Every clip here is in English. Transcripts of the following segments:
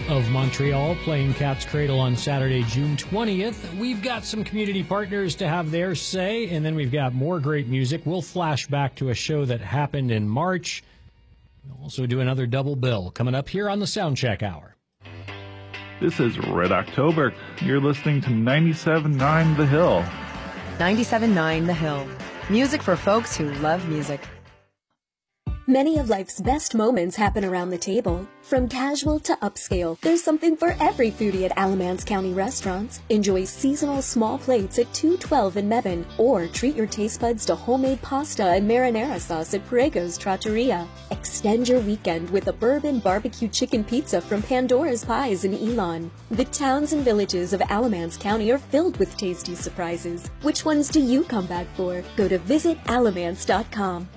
of Montreal playing Cat's Cradle on Saturday, June 20th. We've got some community partners to have their say, and then we've got more great music. We'll flash back to a show that happened in March. We'll also do another double bill coming up here on the Soundcheck Hour. This is Red October. You're listening to 97.9 The Hill. 97.9 The Hill. Music for folks who love music. Many of life's best moments happen around the table. From casual to upscale, there's something for every foodie at Alamance County restaurants. Enjoy seasonal small plates at 212 in Mebane, or treat your taste buds to homemade pasta and marinara sauce at Parego's Trattoria. Extend your weekend with a bourbon barbecue chicken pizza from Pandora's Pies in Elon. The towns and villages of Alamance County are filled with tasty surprises. Which ones do you come back for? Go to visitalamance.com.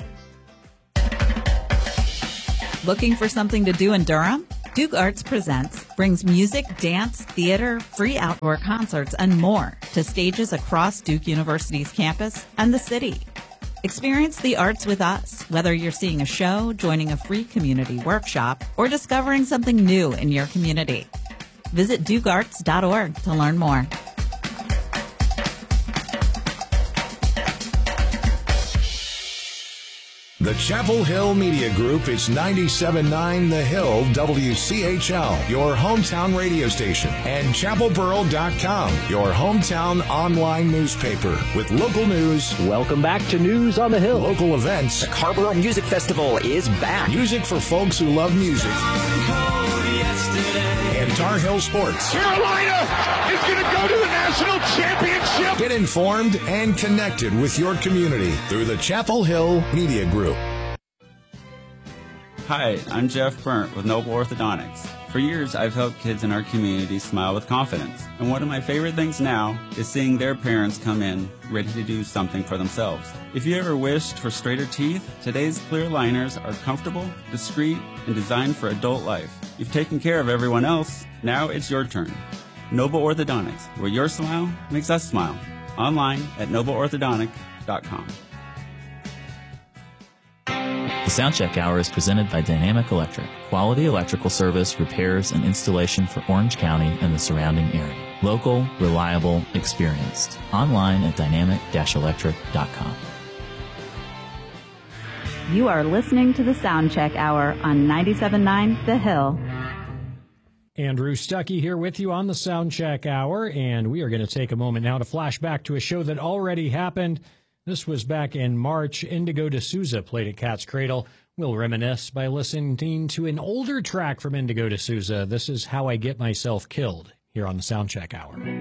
Looking for something to do in Durham? Duke Arts Presents brings music, dance, theater, free outdoor concerts, and more to stages across Duke University's campus and the city. Experience the arts with us, whether you're seeing a show, joining a free community workshop, or discovering something new in your community. Visit dukearts.org to learn more. The Chapel Hill Media Group is 97.9 The Hill WCHL, your hometown radio station, and chapelboro.com, your hometown online newspaper with local news. Welcome back to News on the Hill. Local events. The Carrboro Music Festival is back. Music for folks who love music. And Tar Heel sports. Carolina is going to go to the national championship. Get informed and connected with your community through the Chapel Hill Media Group. Hi, I'm Jeff Burnt with Noble Orthodontics. For years, I've helped kids in our community smile with confidence. And one of my favorite things now is seeing their parents come in ready to do something for themselves. If you ever wished for straighter teeth, today's clear liners are comfortable, discreet, and designed for adult life. You've taken care of everyone else. Now it's your turn. Noble Orthodontics, where your smile makes us smile. Online at nobleorthodontic.com. The Soundcheck Hour is presented by Dynamic Electric. Quality electrical service, repairs, and installation for Orange County and the surrounding area. Local, reliable, experienced. Online at dynamic-electric.com. You are listening to the Soundcheck Hour on 97.9 The Hill. Andrew Stuckey here with you on the Soundcheck Hour, and we are going to take a moment now to flash back to a show that already happened. This was back in March. Indigo D'Souza played at Cat's Cradle. We'll reminisce by listening to an older track from Indigo D'Souza. This is How I Get Myself Killed here on the Soundcheck Hour.